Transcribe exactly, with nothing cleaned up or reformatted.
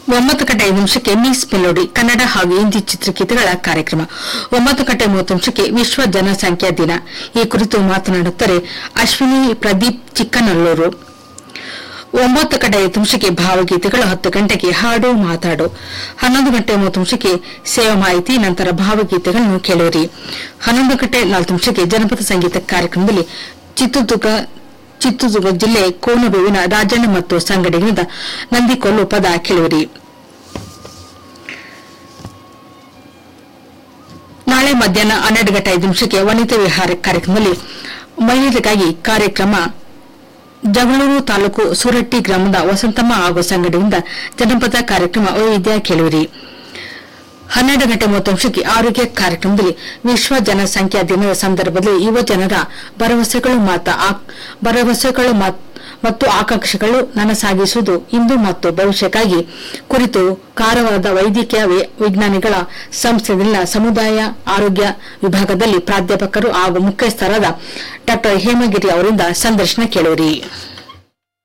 ಒಂಬತ್ತು ಗಂಟೆ ಐದು ನಿಮಿಷಕ್ಕೆ ಮಿಸ್ ಮೆಲೋಡಿ ಕನ್ನಡ ಹಾಗೂ ಹಿಂದಿ ಚಿತ್ರಗೀತೆಗಳ ಕಾರ್ಯಕ್ರಮ. ಒಂಬತ್ತು ಗಂಟೆ ಮೂವತ್ತು ನಿಮಿಷಕ್ಕೆ ವಿಶ್ವ ಜನಸಂಖ್ಯಾ ದಿನ. ಈ ಕುರಿತು ಮಾತನಾಡುತ್ತಾರೆ ಅಶ್ವಿನಿ ಪ್ರದೀಪ್ ಚಿಕ್ಕನಲ್ಲೂರು. ಒಂಬತ್ತು ಗಂಟೆ ಐದು ನಿಮಿಷಕ್ಕೆ ಭಾವಗೀತೆಗಳು. ಹತ್ತು ಗಂಟೆಗೆ ಹಾಡು ಮಾತಾಡು. ಹನ್ನೊಂದು ಗಂಟೆ ಮೂವತ್ತು ನಿಮಿಷಕ್ಕೆ ಸೇವಾ ಮಾಹಿತಿ, ನಂತರ ಭಾವಗೀತೆಗಳನ್ನು ಕೇಳುವಿರಿ. ಹನ್ನೊಂದು ಗಂಟೆ ನಾಲ್ಕು ನಿಮಿಷಕ್ಕೆ ಜನಪದ ಸಂಗೀತ ಕಾರ್ಯಕ್ರಮದಲ್ಲಿ ಚಿತ್ರದುರ್ಗ ಚಿತ್ರದುರ್ಗ ಜಿಲ್ಲೆ ಕೋನಬೇವಿನ ರಾಜಣ್ಣ ಮತ್ತು ಸಂಗಡಿಗರಿಂದ ನಂದಿಕೊಲ್ಲು ಪದ ಕೇಳುವಿರಿ. ನಾಳೆ ಮಧ್ಯಾಹ್ನ ಹನ್ನೆರಡು ಗಂಟೆ ಐದು ನಿಮಿಷಕ್ಕೆ ವನಿತಾ ವಿಹಾರ ಕಾರ್ಯಕ್ರಮದಲ್ಲಿ ಮಹಿಳೆಯರಿಗಾಗಿ ಕಾರ್ಯಕ್ರಮ. ಜಗಳೂರು ತಾಲೂಕು ಸೂರಟ್ಟಿ ಗ್ರಾಮದ ವಸಂತಮ್ಮ ಹಾಗೂ ಸಂಗಡಿಯಿಂದ ಜನಪದ ಕಾರ್ಯಕ್ರಮ ವೈವಿಧ್ಯ ಕೇಳುವಿರಿ. ಹನ್ನೆರಡು ಗಂಟೆ ಮೂವತ್ತು ನಿಮಿಷಕ್ಕೆ ಆರೋಗ್ಯ ಕಾರ್ಯಕ್ರಮದಲ್ಲಿ ವಿಶ್ವ ಜನಸಂಖ್ಯಾ ದಿನದ ಸಂದರ್ಭದಲ್ಲಿ ಯುವ ಜನರ ಭರವಸೆಗಳು ಭರವಸೆಗಳು ಮತ್ತು ಆಕಾಂಕ್ಷೆಗಳು ನನಸಾಗಿಸುವುದು ಇಂದು ಮತ್ತು ಭವಿಷ್ಯಕ್ಕಾಗಿ ಕುರಿತು ಕಾರವಾರದ ವೈದ್ಯಕೀಯ ವಿಜ್ಞಾನಿಗಳ ಸಂಸ್ಥೆಯಲ್ಲಿನ ಸಮುದಾಯ ಆರೋಗ್ಯ ವಿಭಾಗದಲ್ಲಿ ಪ್ರಾಧ್ಯಾಪಕರು ಹಾಗೂ ಮುಖ್ಯಸ್ಥರಾದ ಡಾ ಹೇಮಗಿರಿ ಅವರಿಂದ ಸಂದರ್ಶನ ಕೇಳುವಿರಿ.